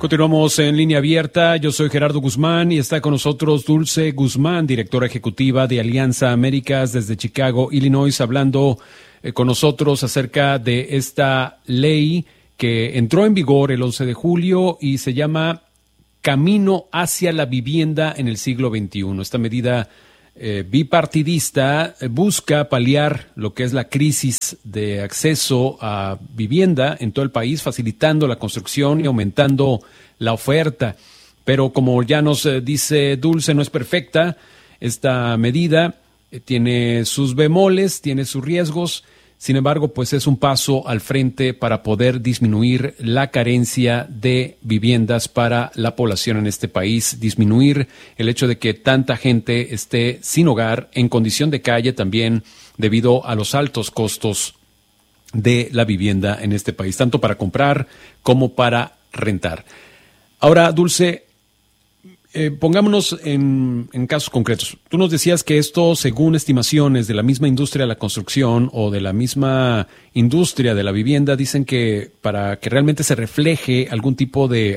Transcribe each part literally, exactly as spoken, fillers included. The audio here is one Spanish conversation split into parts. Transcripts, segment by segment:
Continuamos en Línea Abierta. Yo soy Gerardo Guzmán y está con nosotros Dulce Guzmán, directora ejecutiva de Alianza Américas desde Chicago, Illinois, hablando eh, con nosotros acerca de esta ley que entró en vigor el once de julio y se llama Camino hacia la Vivienda en el siglo veintiuno. Esta medida eh, bipartidista eh, busca paliar lo que es la crisis de acceso a vivienda en todo el país, facilitando la construcción y aumentando la oferta. Pero como ya nos eh, dice Dulce, no es perfecta. Esta medida eh, tiene sus bemoles, tiene sus riesgos. Sin embargo, pues es un paso al frente para poder disminuir la carencia de viviendas para la población en este país, disminuir el hecho de que tanta gente esté sin hogar, en condición de calle también, debido a los altos costos de la vivienda en este país, tanto para comprar como para rentar. Ahora, Dulce, Eh, pongámonos en, en casos concretos. Tú nos decías que esto, según estimaciones de la misma industria de la construcción o de la misma industria de la vivienda, dicen que para que realmente se refleje algún tipo de,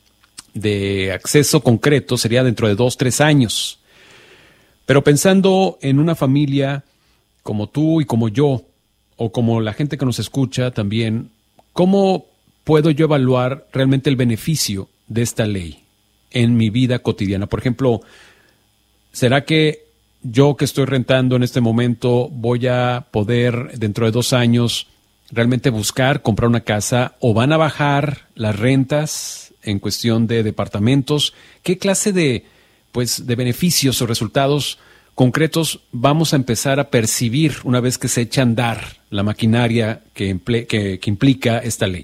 de acceso concreto sería dentro de dos, tres años. Pero pensando en una familia como tú y como yo, o como la gente que nos escucha también, ¿cómo puedo yo evaluar realmente el beneficio de esta ley en mi vida cotidiana? Por ejemplo, ¿será que yo que estoy rentando en este momento voy a poder dentro de dos años realmente buscar comprar una casa, o van a bajar las rentas en cuestión de departamentos? ¿Qué clase de, pues, de beneficios o resultados concretos vamos a empezar a percibir una vez que se echa a andar la maquinaria que, emple- que, que implica esta ley?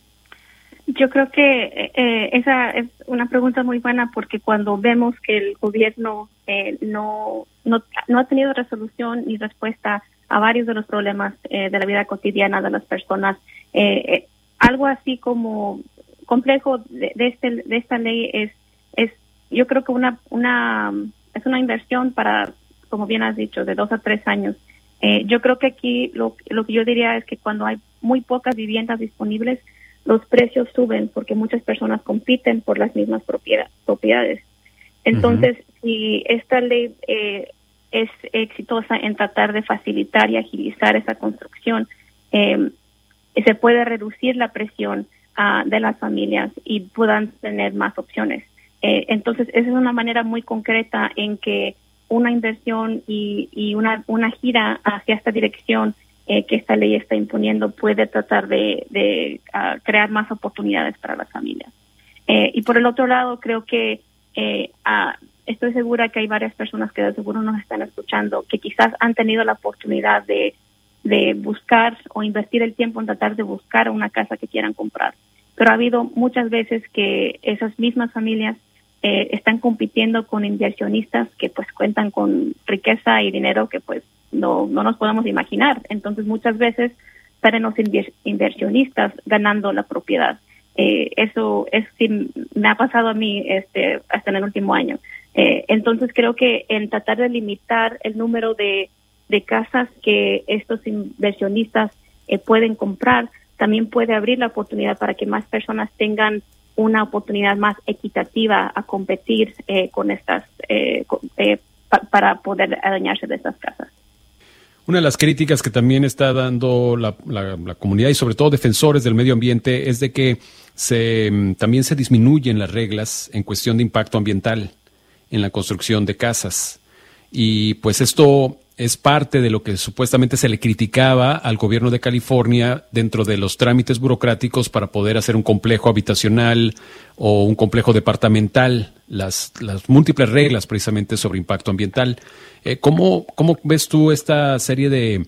Yo creo que eh, esa es una pregunta muy buena, porque cuando vemos que el gobierno eh, no, no no ha tenido resolución ni respuesta a varios de los problemas eh, de la vida cotidiana de las personas, eh, eh, algo así como complejo de, de este de esta ley es es yo creo que una una es una inversión para, como bien has dicho, de dos a tres años. Eh, yo creo que aquí lo lo que yo diría es que cuando hay muy pocas viviendas disponibles, los precios suben porque muchas personas compiten por las mismas propiedad, propiedades. Entonces, uh-huh. si esta ley eh, es exitosa en tratar de facilitar y agilizar esa construcción, eh, se puede reducir la presión uh, de las familias y puedan tener más opciones. Eh, entonces, esa es una manera muy concreta en que una inversión y, y una, una gira hacia esta dirección Eh, que esta ley está imponiendo puede tratar de, de uh, crear más oportunidades para las familias. Eh, y por el otro lado, creo que eh, uh, estoy segura que hay varias personas que de seguro nos están escuchando que quizás han tenido la oportunidad de, de buscar o invertir el tiempo en tratar de buscar una casa que quieran comprar. Pero ha habido muchas veces que esas mismas familias eh, están compitiendo con inversionistas que pues cuentan con riqueza y dinero que pues no no nos podemos imaginar. Entonces muchas veces salen los inver- inversionistas ganando la propiedad. Eh, eso es sí me ha pasado a mí este hasta en el último año. Eh, entonces creo que en tratar de limitar el número de, de casas que estos inversionistas eh, pueden comprar, también puede abrir la oportunidad para que más personas tengan una oportunidad más equitativa a competir eh, con estas eh, con, eh, pa- para poder adueñarse de estas casas. Una de las críticas que también está dando la, la, la comunidad y sobre todo defensores del medio ambiente es de que se, también se disminuyen las reglas en cuestión de impacto ambiental en la construcción de casas. Y pues esto es parte de lo que supuestamente se le criticaba al gobierno de California dentro de los trámites burocráticos para poder hacer un complejo habitacional o un complejo departamental, las, las múltiples reglas precisamente sobre impacto ambiental. Eh, ¿cómo, ¿Cómo ves tú esta serie de,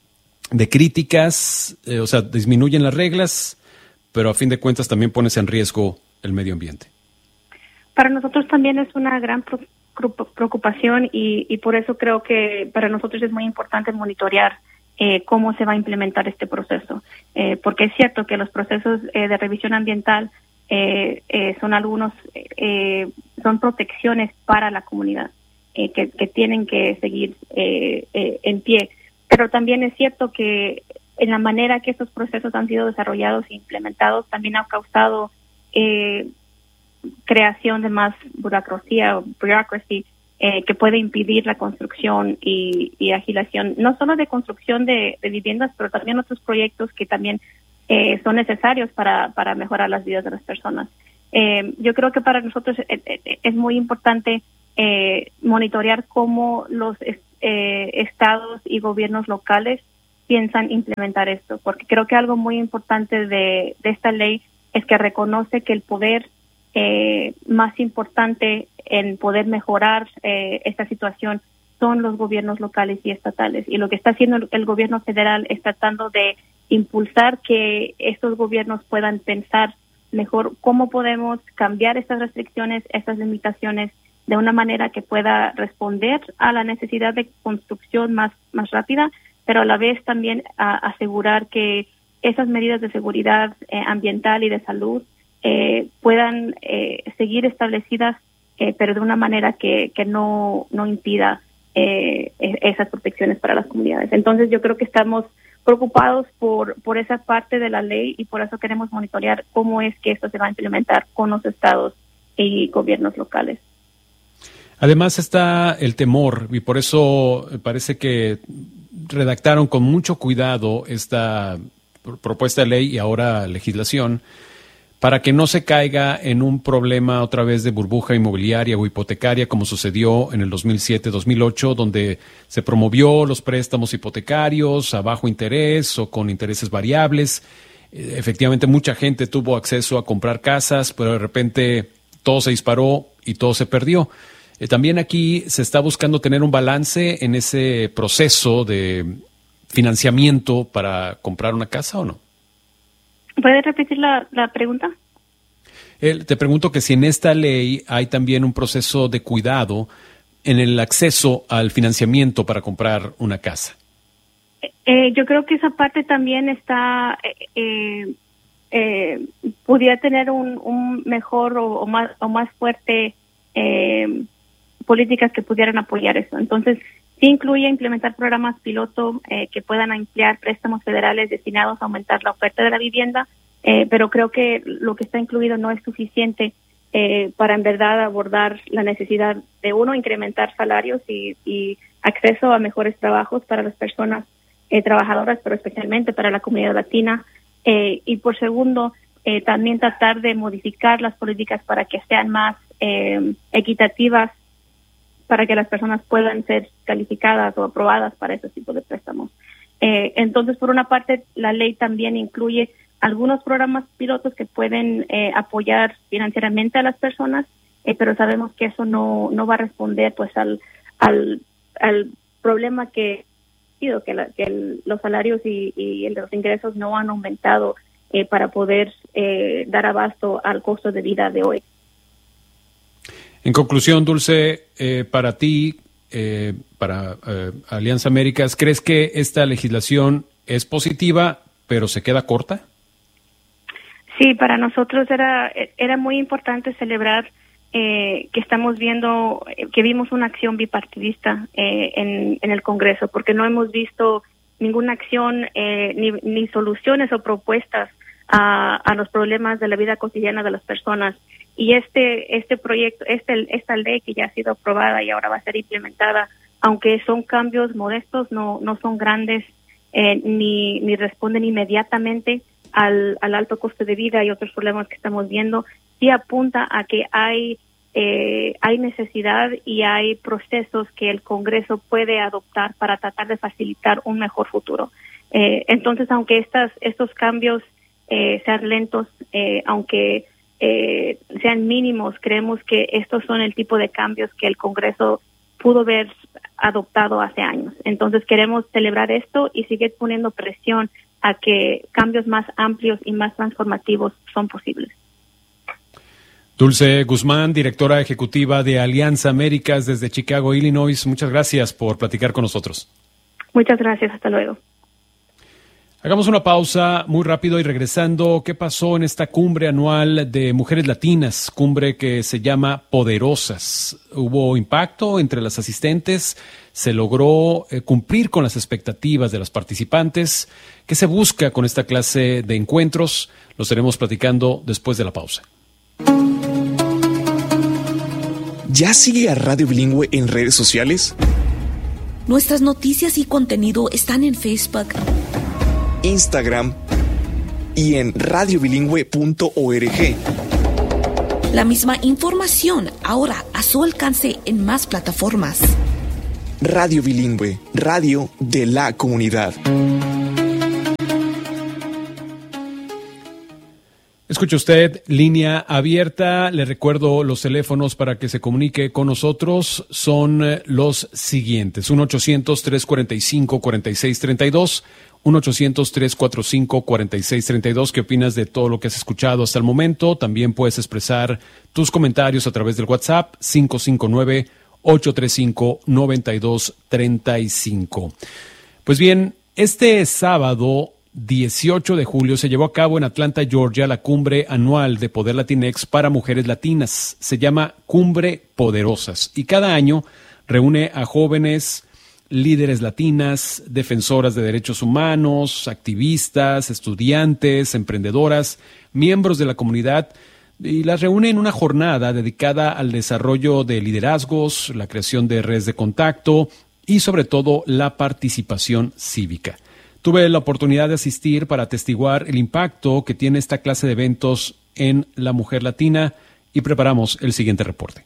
de críticas? Eh, o sea, disminuyen las reglas, pero a fin de cuentas también pones en riesgo el medio ambiente. Para nosotros también es una gran pro- preocupación y, y por eso creo que para nosotros es muy importante monitorear eh, cómo se va a implementar este proceso. Eh, porque es cierto que los procesos eh, de revisión ambiental eh, eh, son algunos, eh, son protecciones para la comunidad eh, que, que tienen que seguir eh, eh, en pie. Pero también es cierto que en la manera que estos procesos han sido desarrollados e implementados también ha causado eh, creación de más burocracia o bureaucracy eh, que puede impedir la construcción y, y agilización, no solo de construcción de, de viviendas, pero también otros proyectos que también eh, son necesarios para, para mejorar las vidas de las personas. Eh, yo creo que para nosotros es, es muy importante eh, monitorear cómo los eh, estados y gobiernos locales piensan implementar esto, porque creo que algo muy importante de, de esta ley es que reconoce que el poder eh, más importante en poder mejorar eh, esta situación son los gobiernos locales y estatales. Y lo que está haciendo el, el gobierno federal es tratando de impulsar que estos gobiernos puedan pensar mejor cómo podemos cambiar estas restricciones, estas limitaciones, de una manera que pueda responder a la necesidad de construcción más, más rápida, pero a la vez también a, asegurar que esas medidas de seguridad eh, ambiental y de salud eh, puedan eh, seguir establecidas, eh, pero de una manera que, que no, no impida eh, esas protecciones para las comunidades. Entonces yo creo que estamos preocupados por, por esa parte de la ley y por eso queremos monitorear cómo es que esto se va a implementar con los estados y gobiernos locales. Además está el temor y por eso parece que redactaron con mucho cuidado esta propuesta de ley y ahora legislación para que no se caiga en un problema otra vez de burbuja inmobiliaria o hipotecaria como sucedió en el dos mil siete dos mil ocho, donde se promovió los préstamos hipotecarios a bajo interés o con intereses variables. Efectivamente, mucha gente tuvo acceso a comprar casas, pero de repente todo se disparó y todo se perdió. Eh, también aquí se está buscando tener un balance en ese proceso de financiamiento para comprar una casa, ¿o no? ¿Puedes repetir la, la pregunta? Eh, te pregunto que si en esta ley hay también un proceso de cuidado en el acceso al financiamiento para comprar una casa. Eh, yo creo que esa parte también está, eh, eh, pudiera tener un, un mejor o, o más o más fuerte eh, políticas que pudieran apoyar eso. Entonces, sí incluye implementar programas piloto eh, que puedan ampliar préstamos federales destinados a aumentar la oferta de la vivienda, eh, pero creo que lo que está incluido no es suficiente eh, para en verdad abordar la necesidad de, uno, incrementar salarios y, y acceso a mejores trabajos para las personas eh, trabajadoras, pero especialmente para la comunidad latina, eh, y por segundo, eh, también tratar de modificar las políticas para que sean más eh, equitativas, para que las personas puedan ser calificadas o aprobadas para ese tipo de préstamos. Eh, entonces, por una parte, la ley también incluye algunos programas pilotos que pueden eh, apoyar financieramente a las personas, eh, pero sabemos que eso no no va a responder pues al al, al problema que que, la, que el, los salarios y, y los ingresos no han aumentado eh, para poder eh, dar abasto al costo de vida de hoy. En conclusión, Dulce, eh, para ti, eh, para eh, Alianza Américas, ¿crees que esta legislación es positiva, pero se queda corta? Sí, para nosotros era era muy importante celebrar eh, que estamos viendo, que vimos una acción bipartidista eh, en, en el Congreso, porque no hemos visto ninguna acción eh, ni, ni soluciones o propuestas a, a los problemas de la vida cotidiana de las personas. Y este este proyecto, este esta ley que ya ha sido aprobada y ahora va a ser implementada, aunque son cambios modestos, no no son grandes eh, ni ni responden inmediatamente al, al alto coste de vida y otros problemas que estamos viendo, sí apunta a que hay eh, hay necesidad y hay procesos que el Congreso puede adoptar para tratar de facilitar un mejor futuro. Eh, entonces, aunque estas estos cambios eh, sean lentos, eh, aunque Eh, sean mínimos, creemos que estos son el tipo de cambios que el Congreso pudo haber adoptado hace años. Entonces queremos celebrar esto y seguir poniendo presión a que cambios más amplios y más transformativos son posibles. Dulce Guzmán, directora ejecutiva de Alianza Américas desde Chicago, Illinois, muchas gracias por platicar con nosotros. Muchas gracias, hasta luego. Hagamos una pausa muy rápido y regresando, ¿qué pasó en esta cumbre anual de mujeres latinas? Cumbre que se llama Poderosas. ¿Hubo impacto entre las asistentes? ¿Se logró eh, cumplir con las expectativas de las participantes? ¿Qué se busca con esta clase de encuentros? Lo estaremos platicando después de la pausa. ¿Ya sigue a Radio Bilingüe en redes sociales? Nuestras noticias y contenido están en Facebook, Instagram y en radio bilingüe punto org. La misma información ahora a su alcance en más plataformas. Radio Bilingüe, radio de la comunidad. Escuche usted, línea abierta. Le recuerdo los teléfonos para que se comunique con nosotros. Son los siguientes. uno ochocientos, tres cuarenta y cinco, cuarenta y seis treinta y dos. uno ochocientos, tres cuarenta y cinco, cuarenta y seis treinta y dos. ¿Qué opinas de todo lo que has escuchado hasta el momento? También puedes expresar tus comentarios a través del WhatsApp cinco cinco nueve, ocho tres cinco, nueve dos tres cinco. Pues bien, este sábado dieciocho de julio se llevó a cabo en Atlanta, Georgia, la cumbre anual de Poder Latinx para mujeres latinas. Se llama Cumbre Poderosas y cada año reúne a jóvenes líderes latinas, defensoras de derechos humanos, activistas, estudiantes, emprendedoras, miembros de la comunidad, y las reúne en una jornada dedicada al desarrollo de liderazgos, la creación de redes de contacto y sobre todo la participación cívica. Tuve la oportunidad de asistir para atestiguar el impacto que tiene esta clase de eventos en la mujer latina y preparamos el siguiente reporte.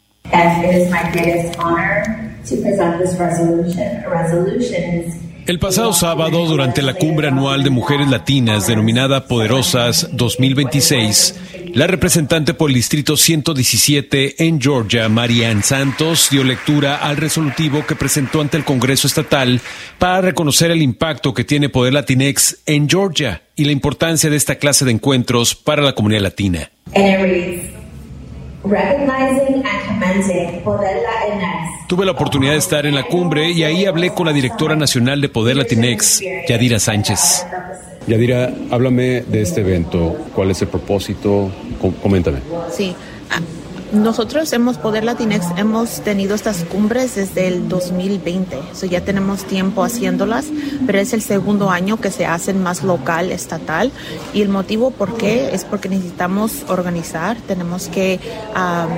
El pasado sábado, durante la cumbre anual de mujeres latinas denominada Poderosas dos mil veintiséis, la representante por el distrito ciento diecisiete en Georgia, Marianne Santos, dio lectura al resolutivo que presentó ante el Congreso Estatal para reconocer el impacto que tiene Poder Latinx en Georgia y la importancia de esta clase de encuentros para la comunidad latina. Tuve la oportunidad de estar en la cumbre y ahí hablé con la directora nacional de Poder Latinx, Yadira Sánchez. Yadira, háblame de este evento. ¿Cuál es el propósito? Coméntame. Sí. Nosotros hemos, Poder Latinx, hemos tenido estas cumbres desde el dos mil veinte. So ya tenemos tiempo haciéndolas, pero es el segundo año que se hacen más local, estatal. Y el motivo por qué es porque necesitamos organizar, tenemos que um,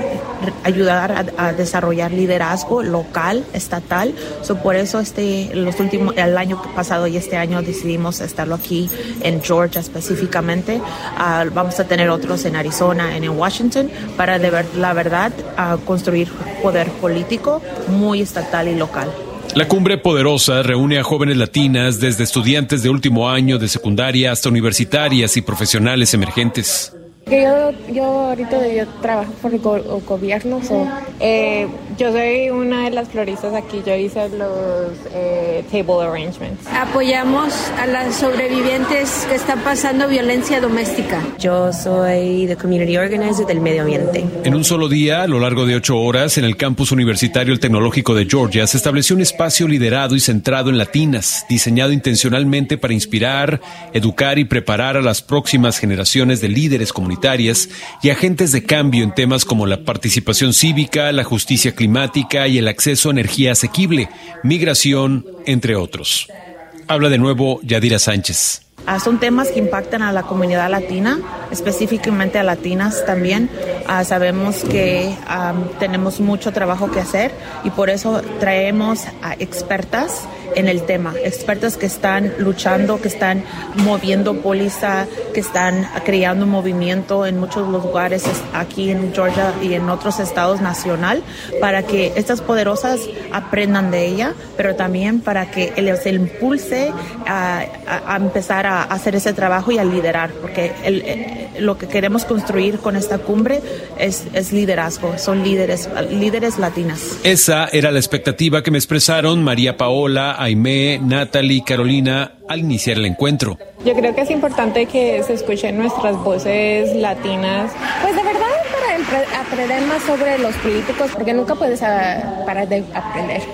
ayudar a, a desarrollar liderazgo local, estatal. So por eso este, los últimos, el año pasado y este año decidimos estarlo aquí en Georgia específicamente. Uh, vamos a tener otros en Arizona, en Washington, para de ver la verdad, a construir poder político muy estatal y local. La Cumbre Poderosa reúne a jóvenes latinas desde estudiantes de último año de secundaria hasta universitarias y profesionales emergentes. Yo, yo ahorita yo trabajo por el go- gobierno, so, eh, yo soy una de las floristas aquí, yo hice los eh, table arrangements. Apoyamos a las sobrevivientes que están pasando violencia doméstica. Yo soy de Community Organizer del medio ambiente. En un solo día, a lo largo de ocho horas, en el campus universitario El Tecnológico de Georgia, se estableció un espacio liderado y centrado en latinas, diseñado intencionalmente para inspirar, educar y preparar a las próximas generaciones de líderes comunitarios y agentes de cambio en temas como la participación cívica, la justicia climática y el acceso a energía asequible, migración, entre otros. Habla de nuevo Yadira Sánchez. Uh, son temas que impactan a la comunidad latina, específicamente a latinas también. Uh, sabemos que um, tenemos mucho trabajo que hacer y por eso traemos a expertas en el tema, expertas que están luchando, que están moviendo póliza, que están creando movimiento en muchos lugares aquí en Georgia y en otros estados nacional, para que estas poderosas aprendan de ella, pero también para que les impulse a, a, a empezar a hacer ese trabajo y a liderar, porque el, el, lo que queremos construir con esta cumbre es, es liderazgo, son líderes, líderes latinas. Esa era la expectativa que me expresaron María Paola, Aimé, Natalie y Carolina al iniciar el encuentro. Yo creo que es importante que se escuchen nuestras voces latinas. Pues de verdad para aprender más sobre los políticos, porque nunca puedes parar de aprender.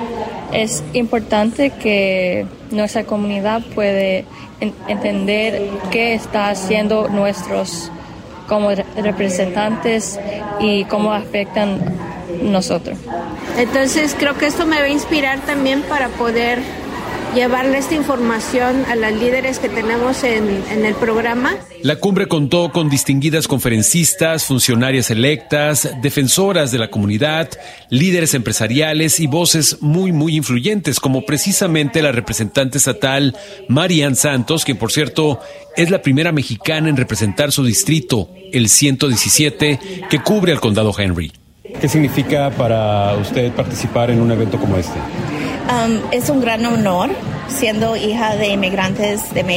Es importante que nuestra comunidad puede en- entender qué está haciendo nuestros como representantes y cómo afectan nosotros. Entonces creo que esto me va a inspirar también para poder llevarle esta información a las líderes que tenemos en, en el programa. La cumbre contó con distinguidas conferencistas, funcionarias electas, defensoras de la comunidad, líderes empresariales y voces muy, muy influyentes, como precisamente la representante estatal Marian Santos, quien por cierto es la primera mexicana en representar su distrito, el ciento diecisiete, que cubre al condado Henry. ¿Qué significa para usted participar en un evento como este? Um, es un gran honor, siendo hija de inmigrantes de México.